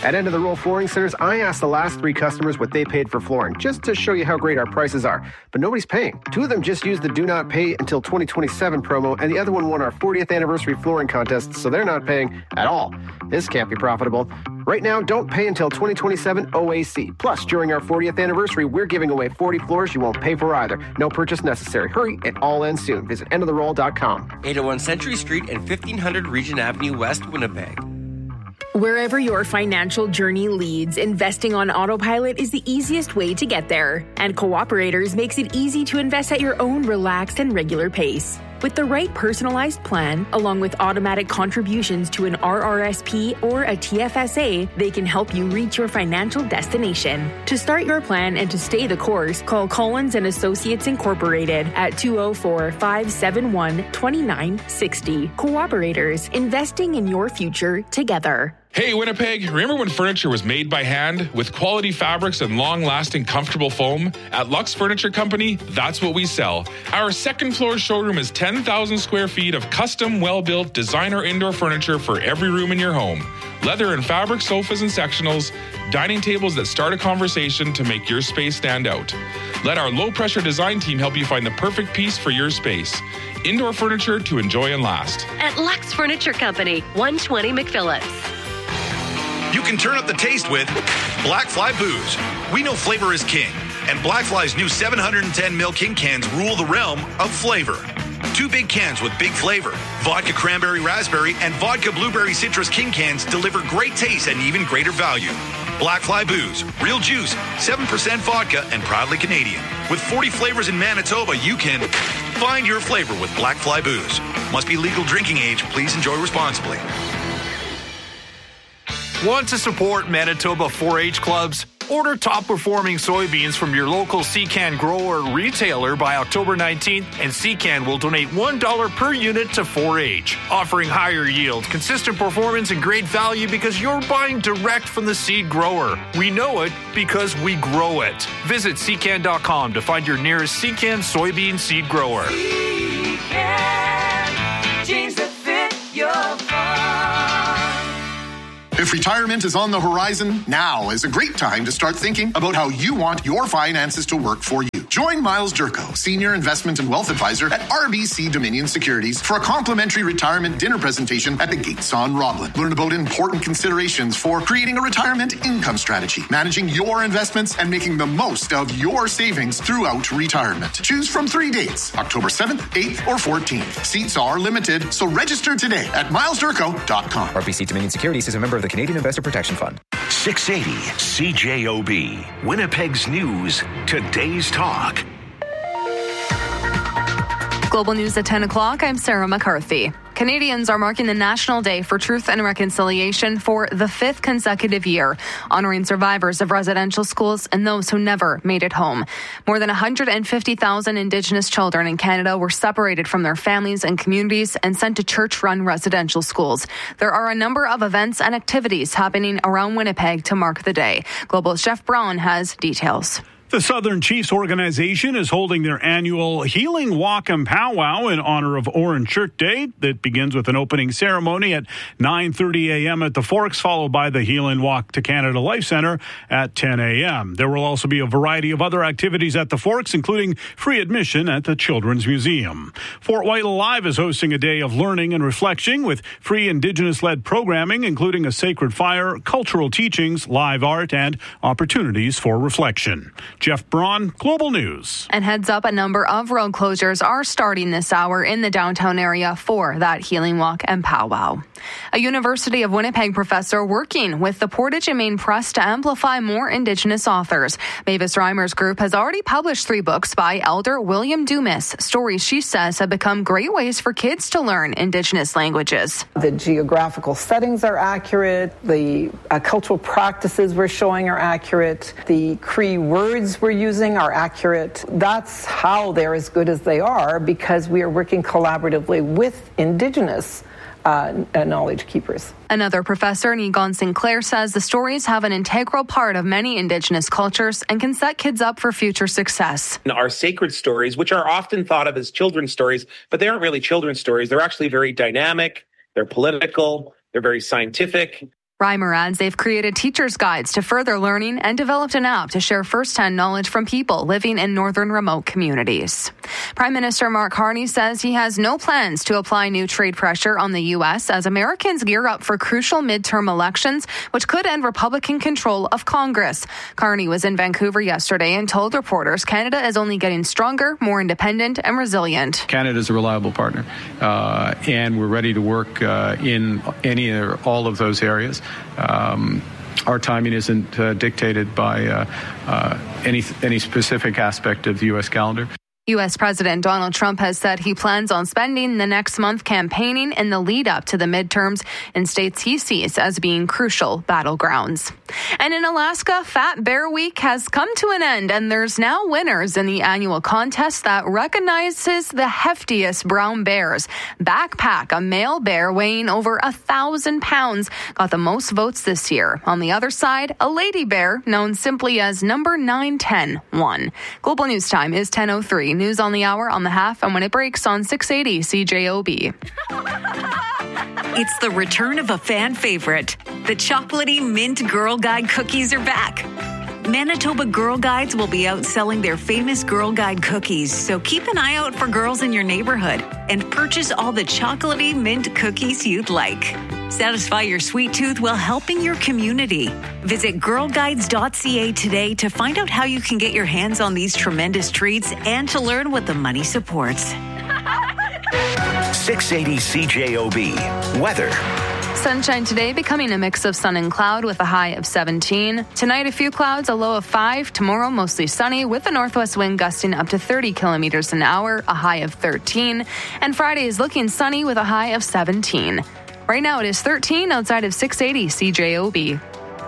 At End of the Roll Flooring Centers, I asked the last 3 customers what they paid for flooring, just to show you how great our prices are. But nobody's paying. 2 of them just used the Do Not Pay Until 2027 promo, and the other one won our 40th anniversary flooring contest, so they're not paying at all. This can't be profitable. Right now, don't pay until 2027 OAC. Plus, during our 40th anniversary, we're giving away 40 floors you won't pay for either. No purchase necessary. Hurry, it all ends soon. Visit endoftheroll.com. 801 Century Street and 1500 Regent Avenue West, Winnipeg. Wherever your financial journey leads, investing on autopilot is the easiest way to get there. And Cooperators makes it easy to invest at your own relaxed and regular pace. With the right personalized plan, along with automatic contributions to an RRSP or a TFSA, they can help you reach your financial destination. To start your plan and to stay the course, call Collins & Associates Incorporated at 204-571-2960. Cooperators, investing in your future together. Hey, Winnipeg, remember when furniture was made by hand with quality fabrics and long-lasting comfortable foam? At Lux Furniture Company, that's what we sell. Our second floor showroom is 10,000 square feet of custom, well-built designer indoor furniture for every room in your home. Leather and fabric sofas and sectionals, dining tables that start a conversation to make your space stand out. Let our low-pressure design team help you find the perfect piece for your space. Indoor furniture to enjoy and last. At Lux Furniture Company, 120 McPhillips. You can turn up the taste with Black Fly Booze. We know flavor is king, and Black Fly's new 710 ml King cans rule the realm of flavor. 2 big cans with big flavor. Vodka Cranberry Raspberry and Vodka Blueberry Citrus King cans deliver great taste and even greater value. Black Fly Booze, real juice, 7% vodka, and proudly Canadian. With 40 flavors in Manitoba, you can find your flavor with Black Fly Booze. Must be legal drinking age. Please enjoy responsibly. Want to support Manitoba 4-H clubs? Order top-performing soybeans from your local Secan grower retailer by October 19th, and Secan will donate $1 per unit to 4-H, offering higher yield, consistent performance, and great value because you're buying direct from the seed grower. We know it because we grow it. Visit Secan.com to find your nearest Secan soybean seed grower. Secan, jeans that fit your farm. If retirement is on the horizon, now is a great time to start thinking about how you want your finances to work for you. Join Miles Durko, Senior Investment and Wealth Advisor at RBC Dominion Securities for a complimentary retirement dinner presentation at the Gates on Roblin. Learn about important considerations for creating a retirement income strategy, managing your investments, and making the most of your savings throughout retirement. Choose from 3 dates, October 7th, 8th, or 14th. Seats are limited, so register today at milesdurko.com. RBC Dominion Securities is a member of the Canadian Investor Protection Fund. 680 CJOB, Winnipeg's News, today's talk. Global News at 10 o'clock. I'm Sarah McCarthy. Canadians are marking the National Day for Truth and Reconciliation for the 5th consecutive year, honoring survivors of residential schools and those who never made it home. More than 150,000 Indigenous children in Canada were separated from their families and communities and sent to church-run residential schools. There are a number of events and activities happening around Winnipeg to mark the day. Global's Jeff Braun has details. The Southern Chiefs organization is holding their annual Healing Walk and Powwow in honor of Orange Shirt Day. That begins with an opening ceremony at 9:30 a.m. at the Forks, followed by the Healing Walk to Canada Life Centre at 10 a.m. There will also be a variety of other activities at the Forks, including free admission at the Children's Museum. Fort White Alive is hosting a day of learning and reflection with free Indigenous-led programming, including a sacred fire, cultural teachings, live art, and opportunities for reflection. Jeff Braun, Global News. And heads up, a number of road closures are starting this hour in the downtown area for that Healing Walk and Powwow. A University of Winnipeg professor working with the Portage and Main Press to amplify more Indigenous authors. Mavis Reimer's group has already published 3 books by Elder William Dumas. Stories, she says, have become great ways for kids to learn Indigenous languages. The geographical settings are accurate. The cultural practices we're showing are accurate. The Cree words we're using are accurate. That's how they're as good as they are, because we are working collaboratively with Indigenous knowledge keepers. Another professor, Egon Sinclair, says the stories have an integral part of many Indigenous cultures and can set kids up for future success. Our sacred stories, which are often thought of as children's stories, but they aren't really children's stories. They're actually very dynamic, they're political, they're very scientific. Reimer adds they've created teachers' guides to further learning and developed an app to share first-hand knowledge from people living in northern remote communities. Prime Minister Mark Carney says he has no plans to apply new trade pressure on the U.S. as Americans gear up for crucial midterm elections, which could end Republican control of Congress. Carney was in Vancouver yesterday and told reporters Canada is only getting stronger, more independent, and resilient. Canada is a reliable partner, and we're ready to work in any or all of those areas. Our timing isn't dictated by any specific aspect of the U.S. calendar. U.S. President Donald Trump has said he plans on spending the next month campaigning in the lead up to the midterms in states he sees as being crucial battlegrounds. And in Alaska, Fat Bear Week has come to an end, and there's now winners in the annual contest that recognizes the heftiest brown bears. Backpack, a male bear weighing over 1,000 pounds, got the most votes this year. On the other side, a lady bear, known simply as number 910, won. Global News Time is 10:03. News on the hour, on the half, and when it breaks on 680 CJOB. It's the return of a fan favorite. The chocolatey mint Girl Guide cookies are back. Manitoba Girl Guides will be out selling their famous Girl Guide cookies, so keep an eye out for girls in your neighborhood and purchase all the chocolatey mint cookies you'd like. Satisfy your sweet tooth while helping your community. Visit girlguides.ca today to find out how you can get your hands on these tremendous treats and to learn what the money supports. 680 CJOB. Weather. Sunshine today, becoming a mix of sun and cloud with a high of 17. Tonight, a few clouds, a low of 5. Tomorrow, mostly sunny with a northwest wind gusting up to 30 kilometers an hour, a high of 13. And Friday is looking sunny with a high of 17. Right now, it is 13 outside of 680 CJOB.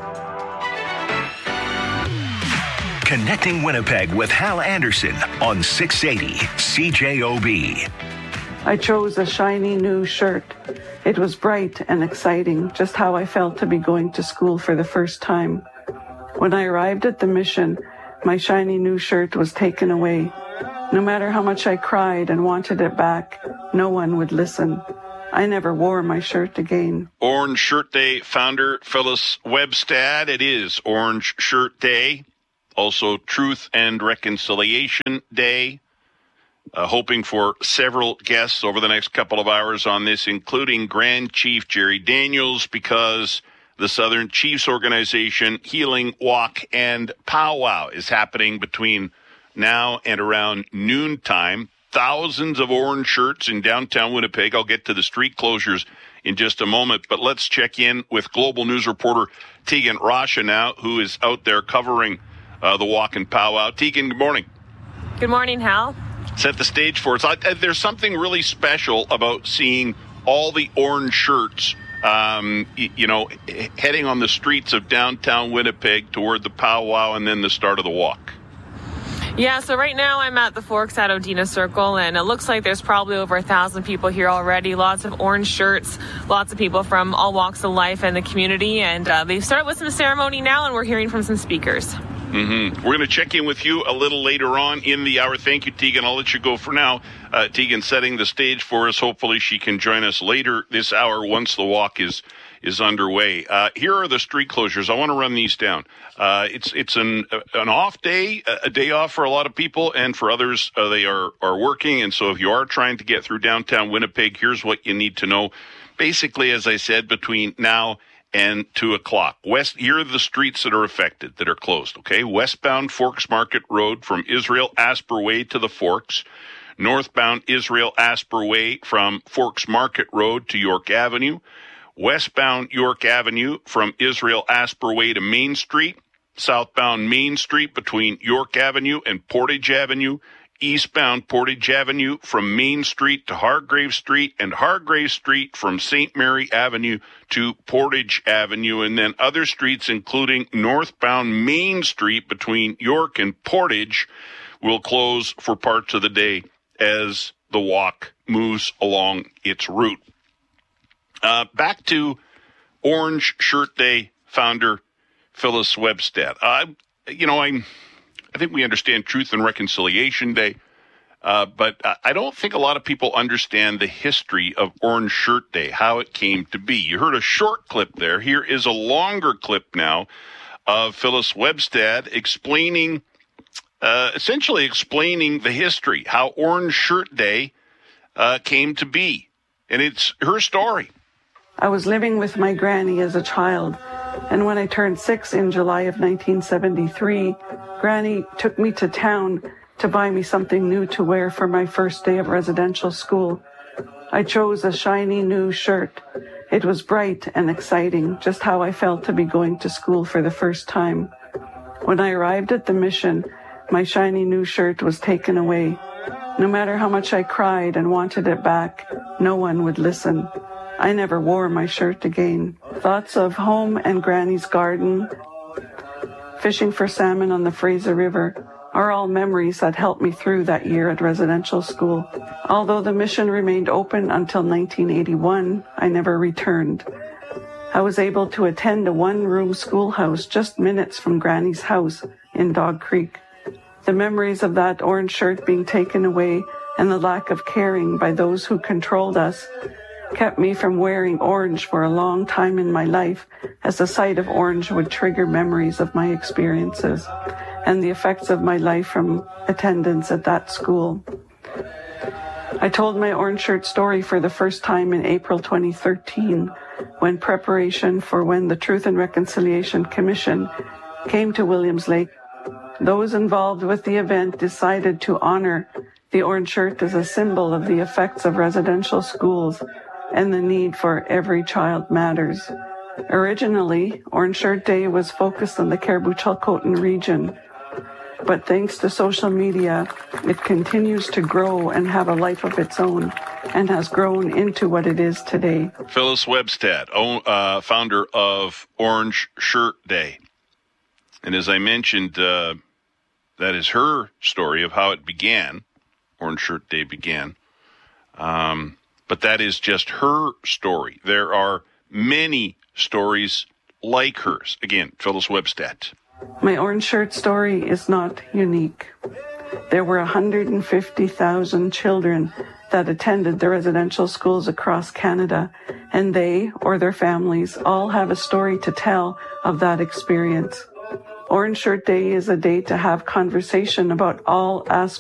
Connecting Winnipeg with Hal Anderson on 680 CJOB. I chose a shiny new shirt. It was bright and exciting, just how I felt to be going to school for the first time. When I arrived at the mission, my shiny new shirt was taken away. No matter how much I cried and wanted it back, no one would listen. I never wore my shirt again. Orange Shirt Day founder Phyllis Webstad. It is Orange Shirt Day. Also Truth and Reconciliation Day. Hoping for several guests over the next couple of hours on this, including Grand Chief Jerry Daniels, because the Southern Chiefs Organization Healing Walk and Powwow is happening between now and around noontime. Thousands of orange shirts in downtown Winnipeg. I'll get to the street closures in just a moment, but let's check in with Global News reporter Tegan Rasha now, who is out there covering the Walk and Powwow. Tegan, good morning. Good morning, Hal. Set the stage for us. There's something really special about seeing all the orange shirts, heading on the streets of downtown Winnipeg toward the powwow and then the start of the walk. Yeah, so right now I'm at the Forks at Odina Circle, and it looks like there's probably over 1,000 people here already. Lots of orange shirts, lots of people from all walks of life and the community, and they've started with some ceremony now, and we're hearing from some speakers. Mm-hmm. We're going to check in with you a little later on in the hour. Thank you, Tegan. I'll let you go for now. Tegan setting the stage for us. Hopefully she can join us later this hour once the walk is underway. Here are the street closures. I want to run these down. It's an off day, a day off for a lot of people, and for others, they are working. And so if you are trying to get through downtown Winnipeg, here's what you need to know. Basically, as I said, between now and 2 o'clock. Here are the streets that are affected, that are closed, okay? Westbound Forks Market Road from Israel Asper Way to the Forks. Northbound Israel Asper Way from Forks Market Road to York Avenue. Westbound York Avenue from Israel Asper Way to Main Street. Southbound Main Street between York Avenue and Portage Avenue. Eastbound Portage Avenue from Main Street to Hargrave Street, and Hargrave Street from St. Mary Avenue to Portage Avenue, and then other streets, including northbound Main Street between York and Portage, will close for parts of the day as the walk moves along its route. Back to Orange Shirt Day founder Phyllis Webstad. I think we understand Truth and Reconciliation Day. But I don't think a lot of people understand the history of Orange Shirt Day, how it came to be. You heard a short clip there. Here is a longer clip now of Phyllis Webstad essentially explaining the history, how Orange Shirt Day came to be. And it's her story. I was living with my granny as a child, and when I turned 6 in July of 1973, Granny took me to town to buy me something new to wear for my first day of residential school. I chose a shiny new shirt. It was bright and exciting, just how I felt to be going to school for the first time. When I arrived at the mission, my shiny new shirt was taken away. No matter how much I cried and wanted it back, no one would listen. I never wore my shirt again. Thoughts of home and Granny's garden, fishing for salmon on the Fraser River, are all memories that helped me through that year at residential school. Although the mission remained open until 1981, I never returned. I was able to attend a one-room schoolhouse just minutes from Granny's house in Dog Creek. The memories of that orange shirt being taken away and the lack of caring by those who controlled us kept me from wearing orange for a long time in my life, as the sight of orange would trigger memories of my experiences and the effects of my life from attendance at that school. I told my orange shirt story for the first time in April 2013, when preparation for when the Truth and Reconciliation Commission came to Williams Lake. Those involved with the event decided to honor the orange shirt as a symbol of the effects of residential schools and the need for Every Child Matters. Originally, Orange Shirt Day was focused on the Caribou-Chilcotin region, but thanks to social media, it continues to grow and have a life of its own and has grown into what it is today. Phyllis Webstad, founder of Orange Shirt Day. And as I mentioned, that is her story of how it began. Orange Shirt Day began. But that is just her story. There are many stories like hers. Again, Phyllis Webstad. My orange shirt story is not unique. There were 150,000 children that attended the residential schools across Canada, and they, or their families, all have a story to tell of that experience. Orange Shirt Day is a day to have conversation about all aspects